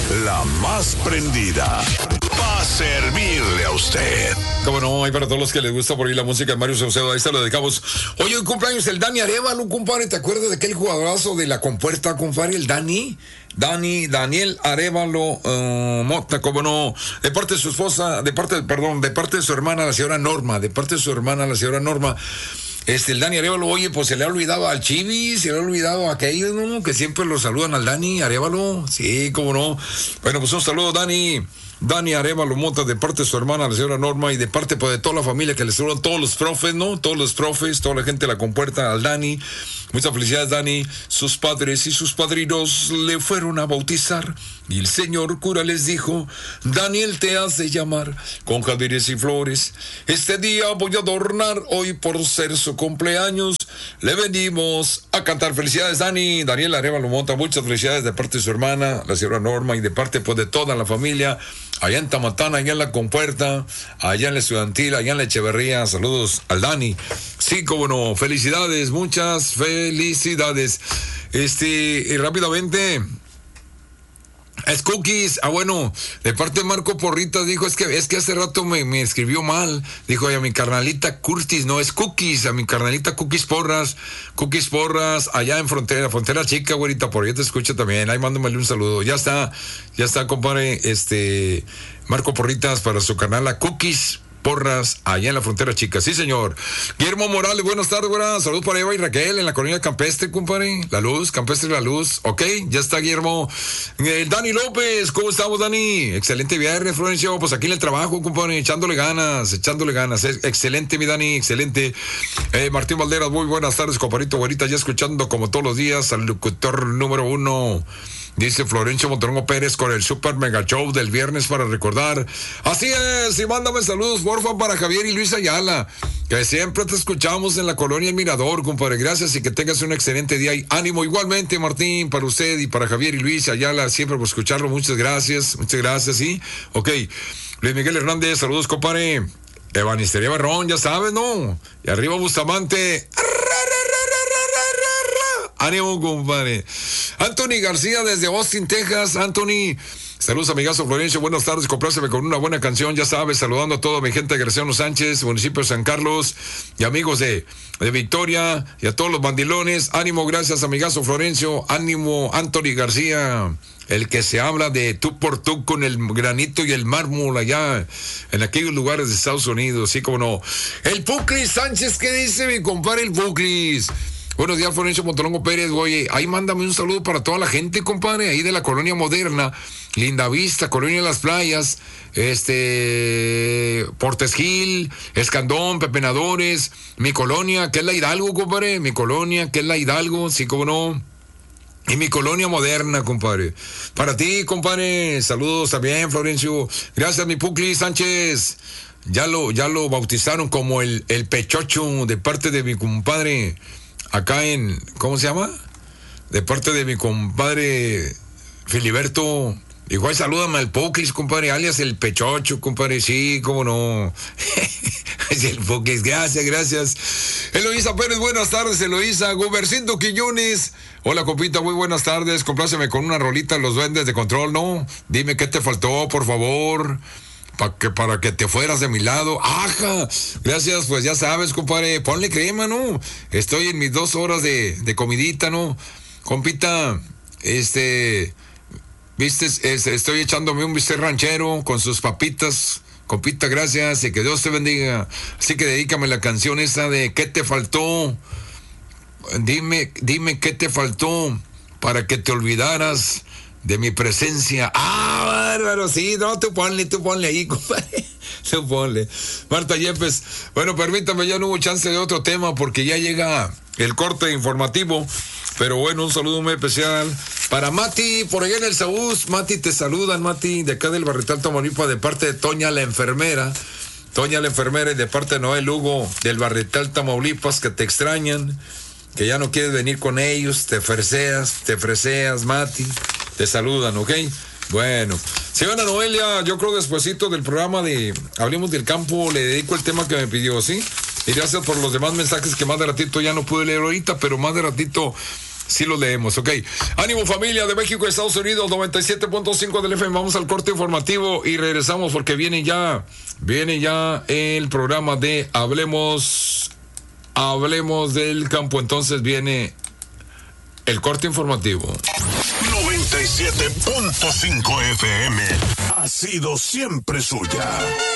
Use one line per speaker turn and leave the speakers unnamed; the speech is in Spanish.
la más prendida, va a servirle a usted.
Como no, hay para todos los que les gusta por ahí la música de Mario Saucedo, ahí se lo dedicamos. Oye, hoy cumpleaños el Dani Arévalo, compadre, ¿te acuerdas de aquel jugadorazo de la compuerta, compadre, el Daniel Arévalo Mota, como no, de parte de su esposa, de parte de su hermana, la señora Norma, el Dani Arévalo, oye, pues se le ha olvidado al Chivis, se le ha olvidado a aquellos, ¿no? Que siempre lo saludan al Dani Arévalo, sí, cómo no. Bueno, pues un saludo, Dani Arévalo Mota, de parte de su hermana, la señora Norma, y de parte pues, de toda la familia que le saludan, todos los profes, ¿no? Todos los profes, toda la gente de la compuerta, al Dani. Muchas felicidades, Dani. Sus padres y sus padrinos le fueron a bautizar y el señor cura les dijo: Daniel te has de llamar con jardines y flores. Este día voy a adornar, hoy por ser su cumpleaños le venimos a cantar. Felicidades, Daniel Arévalo Mota, muchas felicidades de parte de su hermana, la señora Norma, y de parte pues de toda la familia, allá en Tamatana, allá en la compuerta, allá en la estudiantil, allá en la Echeverría. Saludos al Dani. Sí, como no, felicidades, muchas felicidades. Y rápidamente, es Cookies. Bueno, de parte de Marco Porritas dijo, es que hace rato me escribió mal. Dijo, a mi carnalita Curtis, no, es Cookies, a mi carnalita Cookies Porras, allá en Frontera Chica, güerita, por ahí te escucha también. Ahí mándamele un saludo. Ya está, compadre, Marco Porritas para su canal a Cookies Porras, allá en la Frontera Chica. Sí, señor. Guillermo Morales, buenas tardes, güera. Saludos para Eva y Raquel en la colonia Campestre, compadre. Campestre La Luz. Ok, ya está Guillermo. El Dani López, ¿cómo estamos, Dani? Excelente viernes, Florencio. Pues aquí en el trabajo, compadre, echándole ganas. Excelente, mi Dani, excelente. Martín Valderas, muy buenas tardes, compadrito, güerita. Ya escuchando como todos los días al locutor número 1. Dice Florencio Montorongo Pérez con el Super Mega Show del viernes para recordar. Así es, y mándame saludos, porfa, para Javier y Luis Ayala, que siempre te escuchamos en la colonia El Mirador, compadre. Gracias y que tengas un excelente día. Y ánimo igualmente, Martín, para usted y para Javier y Luis Ayala, siempre por escucharlo. Muchas gracias, ¿sí? Ok. Luis Miguel Hernández, saludos, compadre. Ebanistería Barrón, ya sabes, ¿no? Y arriba Bustamante. Ánimo, compadre. Anthony García desde Austin, Texas. Anthony, saludos, amigazo Florencio. Buenas tardes, compláceme con una buena canción, ya sabes, saludando a toda mi gente de Graciano Sánchez, municipio de San Carlos, y amigos de Victoria, y a todos los bandilones. Ánimo, gracias, amigazo Florencio. Ánimo, Anthony García, el que se habla de tú por tú con el granito y el mármol allá en aquellos lugares de Estados Unidos, sí, como no. El Puclis Sánchez, ¿qué dice mi compadre el Puclis? Buenos días, Florencio Montorongo Pérez. Oye, ahí mándame un saludo para toda la gente, compadre, ahí de la colonia moderna, Linda Vista, Colonia de las Playas, Portes Gil, Escandón, Pepenadores, mi colonia, que es la Hidalgo, compadre, sí, cómo no. Y mi colonia moderna, compadre. Para ti, compadre, saludos también, Florencio. Gracias, mi Pucli Sánchez. Ya lo bautizaron como el Pechocho, de parte de mi compadre. Acá en, ¿cómo se llama? De parte de mi compadre Filiberto. Igual salúdame al Pokis, compadre, alias el Pechocho, compadre, sí, cómo no. Es el Pokis, gracias. Eloísa Pérez, buenas tardes, Eloísa. Gubercindo Quiñones, hola, compita, muy buenas tardes. Compláceme con una rolita Los Duendes de Control, ¿no? Dime qué te faltó, por favor. Para que te fueras de mi lado. ¡Ajá! Gracias, pues ya sabes, compadre. Ponle crema, ¿no? Estoy en mis 2 horas de comidita, ¿no? Compita, viste, estoy echándome un bistec ranchero con sus papitas. Compita, gracias y que Dios te bendiga. Así que dedícame la canción esa de ¿qué te faltó? Dime qué te faltó para que te olvidaras de mi presencia. Bárbaro, sí, no, tú ponle ahí, compadre. Tú ponle. Marta Yepes, bueno, permítame, ya no hubo chance de otro tema porque ya llega el corte informativo. Pero bueno, un saludo muy especial para Mati, por allá en el Saúz. Mati, te saludan, Mati, de acá del Barrital Tamaulipas, de parte de Toña la enfermera. Y de parte de Noel Hugo, del Barrital Tamaulipas, que te extrañan, que ya no quieres venir con ellos, te freseas, Mati. Te saludan, ¿ok? Bueno, si van a Noelia, yo creo despuesito del programa de Hablemos del Campo, le dedico el tema que me pidió, ¿sí? Y gracias por los demás mensajes que más de ratito ya no pude leer ahorita, pero más de ratito Sí lo leemos, ok. Ánimo familia de México y Estados Unidos, 97.5 del FM. Vamos al corte informativo y regresamos porque viene ya el programa de Hablemos del Campo. Entonces viene el corte informativo.
97.5 FM ha sido siempre suya.